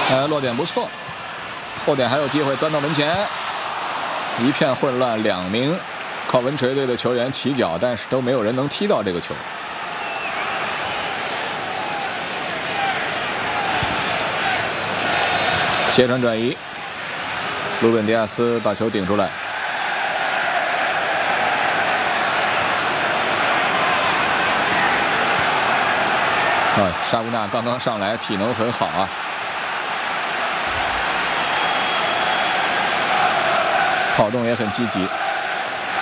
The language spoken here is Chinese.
落点不错，后点还有机会端到门前，一片混乱，2名靠文垂队的球员起脚，但是都没有人能踢到这个球。斜传转移，鲁本迪亚斯把球顶出来。沙乌纳刚刚上来，体能很好啊，跑动也很积极。